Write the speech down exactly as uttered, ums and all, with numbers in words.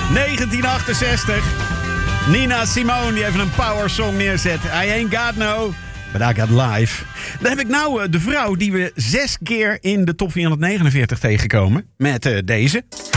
negentien achtenzestig. Nina Simone die even een power song neerzet. I ain't got no, but I got life. Dan heb ik nou de vrouw die we zes keer in de top vierhonderdnegenenveertig tegenkomen. Met uh, deze.